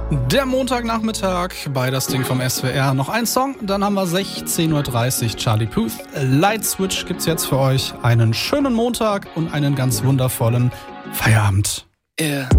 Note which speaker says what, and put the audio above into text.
Speaker 1: Der Montagnachmittag bei das Ding vom SWR. Noch ein Song, dann haben wir 16.30 Uhr. Charlie Puth. Light Switch gibt's jetzt für euch. Einen schönen Montag und einen ganz wundervollen Feierabend.
Speaker 2: Yeah.